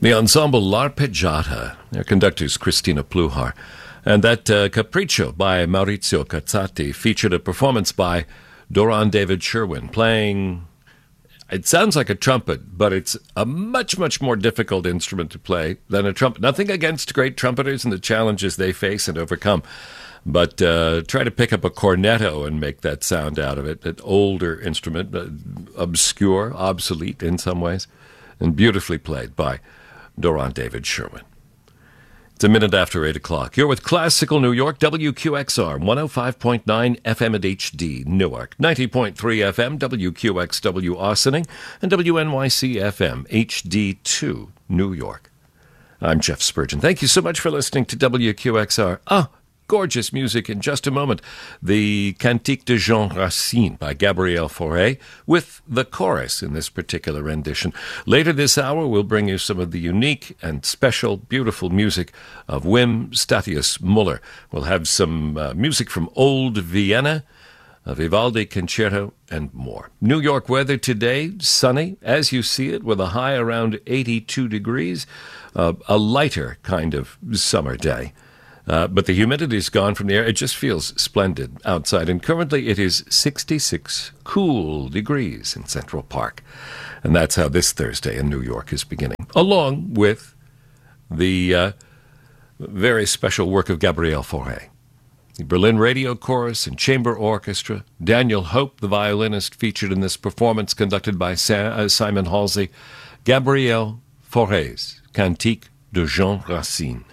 The ensemble L'Arpeggiata, their conductors Cristina Pluhar, and that Capriccio by Maurizio Cazzati featured a performance by Doron David Sherwin playing, it sounds like a trumpet, but it's a much, much more difficult instrument to play than a trumpet. Nothing against great trumpeters and the challenges they face and overcome, but try to pick up a cornetto and make that sound out of it. An older instrument, obscure, obsolete in some ways, and beautifully played by Doron David Sherwin. It's a minute after 8 o'clock. You're with Classical New York, WQXR, 105.9 FM at HD, Newark, 90.3 FM, WQXW Austining, and WNYC FM, HD2, New York. I'm Jeff Spurgeon. Thank you so much for listening to WQXR. Gorgeous music in just a moment. The Cantique de Jean Racine by Gabriel Fauré with the chorus in this particular rendition. Later this hour, we'll bring you some of the unique and special, beautiful music of Wim Statius Muller. We'll have some music from Old Vienna, a Vivaldi concerto, and more. New York weather today, sunny, as you see it, with a high around 82 degrees, a lighter kind of summer day. But the humidity's gone from the air. It just feels splendid outside. And currently it is 66 cool degrees in Central Park. And that's how this Thursday in New York is beginning, along with the very special work of Gabriel Fauré. The Berlin Radio Chorus and Chamber Orchestra. Daniel Hope, the violinist, featured in this performance conducted by Simon Halsey. Gabriel Fauré's Cantique de Jean Racine.